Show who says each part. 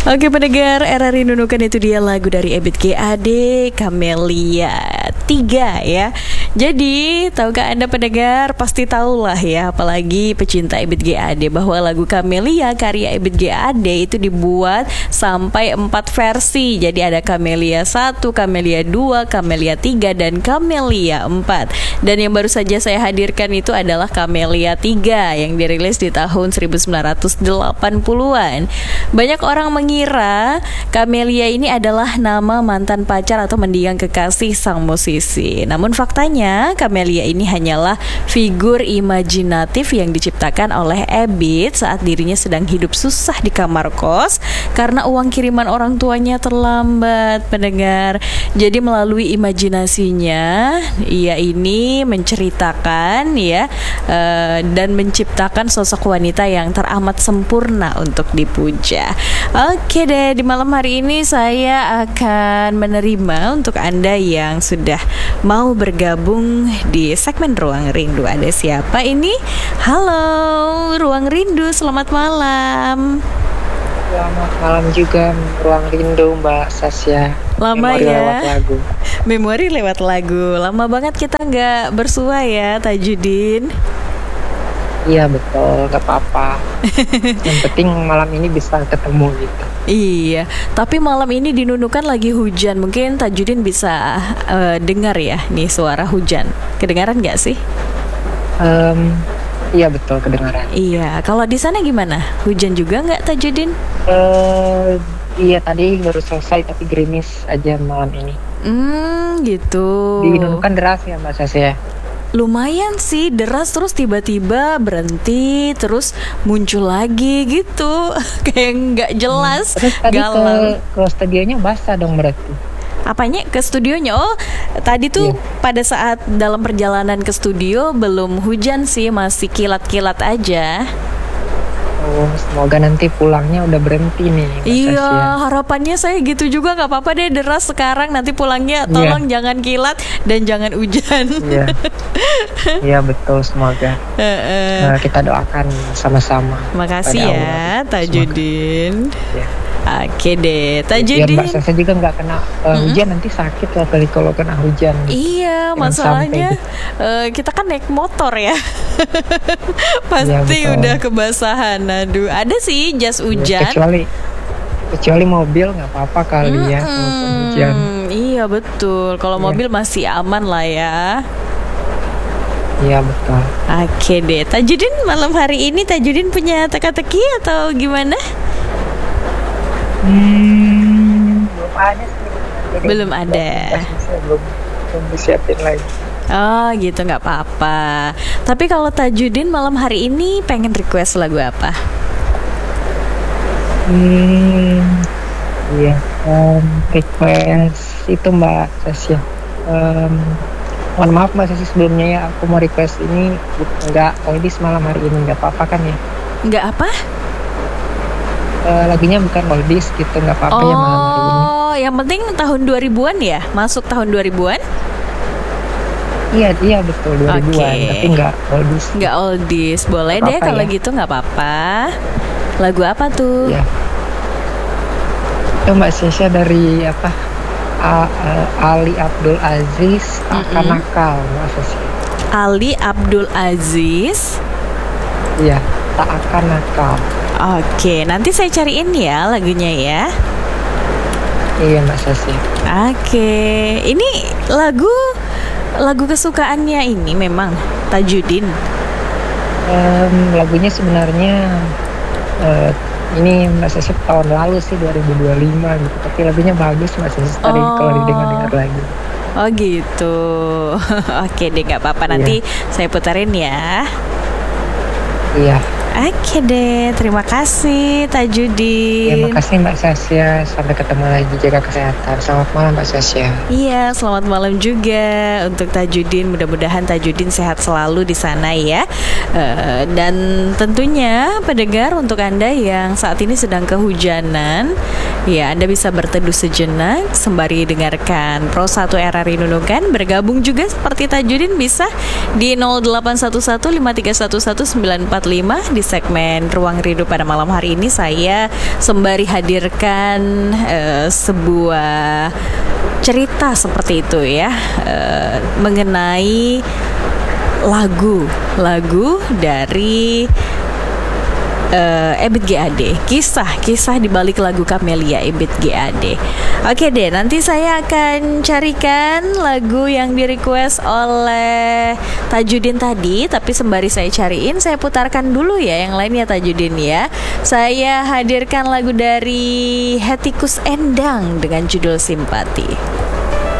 Speaker 1: Oke pendengar, era rindukan itu dia lagu dari Ebit GAD, Camellia 3 ya. Jadi, tahukah Anda pendengar, pasti tahulah ya, apalagi pecinta Ebit GAD, bahwa lagu Camellia karya Ebit GAD itu dibuat sampai 4 versi. Jadi ada Camellia 1, Camellia 2, Camellia 3, dan Camellia 4. Dan yang baru saja saya hadirkan itu adalah Camellia 3 yang dirilis di tahun 1980-an. Banyak orang mengira Camellia ini adalah nama mantan pacar atau mendiang kekasih sang musisi. Namun faktanya Camellia ini hanyalah figur imajinatif yang diciptakan oleh Ebit saat dirinya sedang hidup susah di kamar kos karena uang kiriman orang tuanya terlambat, pendengar. Jadi melalui imajinasinya ia ini menceritakan ya dan menciptakan sosok wanita yang teramat sempurna untuk dipuja. Oke deh, di malam hari ini saya akan menerima untuk Anda yang sudah mau bergabung di segmen Ruang Rindu. Ada siapa ini? Halo, Ruang Rindu, selamat malam.
Speaker 2: Selamat malam juga, Ruang Rindu, Mbak Sasya.
Speaker 1: Lama
Speaker 2: Memori
Speaker 1: ya.
Speaker 2: lewat lagu.
Speaker 1: Memori lewat lagu. Lama banget kita nggak bersua ya, Tajudin.
Speaker 2: Iya betul, gak apa-apa. Yang penting malam ini bisa ketemu gitu.
Speaker 1: Iya, tapi malam ini di Nunukan lagi hujan. Mungkin Tajudin bisa dengar ya nih suara hujan. Kedengaran nggak sih?
Speaker 2: Iya betul, kedengaran.
Speaker 1: Iya, kalau di sana gimana? Hujan juga nggak, Tajudin?
Speaker 2: Iya tadi baru selesai tapi gerimis aja malam ini.
Speaker 1: Gitu.
Speaker 2: Di Nunukan deras ya Mbak Sasya?
Speaker 1: Lumayan sih, deras terus tiba-tiba berhenti, terus muncul lagi gitu. Kayak nggak jelas.
Speaker 2: Terus tadi
Speaker 1: galau.
Speaker 2: ke studionya basah dong berarti.
Speaker 1: Apanya ke studionya? Oh, tadi tuh pada saat dalam perjalanan ke studio belum hujan sih, masih kilat-kilat aja.
Speaker 2: Oh, semoga nanti pulangnya udah berhenti nih Mbak
Speaker 1: Iya,
Speaker 2: Sasya.
Speaker 1: harapannya saya gitu juga. Nggak apa-apa deh deras sekarang, nanti pulangnya tolong jangan kilat dan jangan hujan.
Speaker 2: Iya, iya betul, semoga. Kita doakan sama-sama.
Speaker 1: Makasih
Speaker 2: pada
Speaker 1: ya,
Speaker 2: Allah.
Speaker 1: Tajudin.
Speaker 2: Ya.
Speaker 1: Oke deh,
Speaker 2: Biar
Speaker 1: Tajudin.
Speaker 2: Mbak Sasa juga nggak kena hujan, nanti sakit lah kali kalau kena hujan.
Speaker 1: Iya,
Speaker 2: Jangan
Speaker 1: masalahnya
Speaker 2: sampai
Speaker 1: kita kan naik motor ya. Pasti
Speaker 2: betul.
Speaker 1: udah kebasahan. Aduh, ada sih jas hujan.
Speaker 2: Kecuali mobil nggak apa-apa kali ya walaupun hujan.
Speaker 1: Iya betul. Kalau mobil masih aman lah ya.
Speaker 2: Iya betul.
Speaker 1: Oke deh, Tajudin malam hari ini Tajudin punya teka-teki atau gimana?
Speaker 2: Belum ada sih.
Speaker 1: Belum ada.
Speaker 2: Belum disiapin lagi.
Speaker 1: Oh gitu, nggak apa-apa. Tapi kalau Tajudin malam hari ini pengen request lagu apa?
Speaker 2: Iya. Request itu Mbak Sasya. Mohon maaf Mbak Sasya sebelumnya ya, aku mau request ini nggak oldies malam hari ini, nggak apa-apa kan ya?
Speaker 1: Nggak apa?
Speaker 2: Lagunya bukan oldies gitu, nggak apa-apa ya malam hari ini.
Speaker 1: Oh, yang penting tahun 2000-an ya? Masuk tahun 2000-an?
Speaker 2: Iya betul 2000-an, tapi nggak oldies.
Speaker 1: Nggak oldies, boleh
Speaker 2: Gak
Speaker 1: deh
Speaker 2: apa-apa
Speaker 1: kalau
Speaker 2: ya.
Speaker 1: gitu, nggak apa-apa. Lagu apa tuh?
Speaker 2: Iya. Itu Mbak Sasya dari apa? Ali Abdul Aziz, Akan Nakal Mbak Sasya.
Speaker 1: Ali Abdul Aziz.
Speaker 2: Iya, Tak Akan Nakal.
Speaker 1: Oke, nanti saya cariin ya lagunya ya.
Speaker 2: Iya Mbak Sasya.
Speaker 1: Oke, ini lagu kesukaannya ini memang Tajudin.
Speaker 2: Lagunya sebenarnya ini Mbak Sasya tahun lalu sih 2025 gitu, tapi lagunya bagus Mbak Sasya tadi kalau didengar lagi.
Speaker 1: Oh gitu. Oke deh, nggak apa-apa, nanti saya putarin ya.
Speaker 2: Iya.
Speaker 1: Oke deh, terima kasih Tajudin.
Speaker 2: Terima kasih Mbak Sasya, sampai ketemu lagi, jaga kesehatan. Selamat malam Mbak Sasya.
Speaker 1: Iya, selamat malam juga untuk Tajudin. Mudah-mudahan Tajudin sehat selalu di sana ya. Dan tentunya pendengar, untuk Anda yang saat ini sedang kehujanan, ya Anda bisa berteduh sejenak sembari dengarkan Pro 1 Era Rindukan. Bergabung juga seperti Tajudin bisa di 0811 5311 945 di segmen Ruang Rindu pada malam hari ini saya sembari hadirkan sebuah cerita seperti itu ya, mengenai lagu dari Ebit GAD, kisah di balik lagu Camelia Ebit GAD. Oke deh, nanti saya akan carikan lagu yang di-request oleh Tajudin tadi. Tapi sembari saya cariin, saya putarkan dulu ya yang lainnya Tajudin ya. Saya hadirkan lagu dari Hetty Koes Endang dengan judul Simpati.